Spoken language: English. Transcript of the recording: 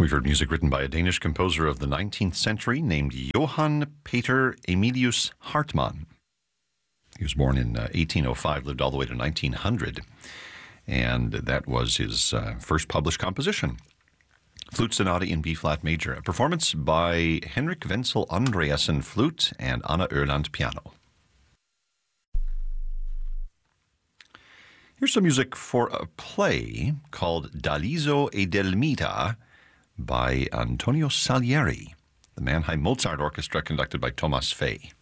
We've heard music written by a Danish composer of the 19th century named Johann Peter Emilius Hartmann. He was born in 1805, lived all the way to 1900, and that was his first published composition. Flute Sonata in B-flat major, a performance by Henrik Wenzel Andreasen flute and Anna Öland piano. Here's some music for a play called Daliso e Delmita by Antonio Salieri, the Mannheim Mozart Orchestra conducted by Thomas Fay.